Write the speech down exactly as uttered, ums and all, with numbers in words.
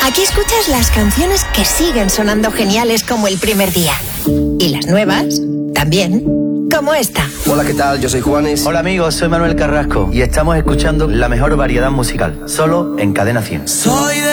Aquí escuchas las canciones que siguen sonando geniales como el primer día. Y las nuevas, también, como esta. Hola, ¿qué tal? Yo soy Juanes. Hola amigos, soy Manuel Carrasco y estamos escuchando la mejor variedad musical, solo en Cadena cien. Soy de